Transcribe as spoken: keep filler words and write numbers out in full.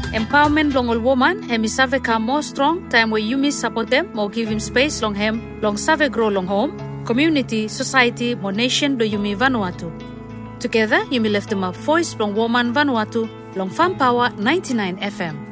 Empowerment long all woman, hemi save ka more strong, time where you miss support them, more give him space long hem, long save grow long home, community, society, more nation do yumi Vanuatu. Together, you may lift them up voice long woman Vanuatu, long Farm Power ninety-nine F M.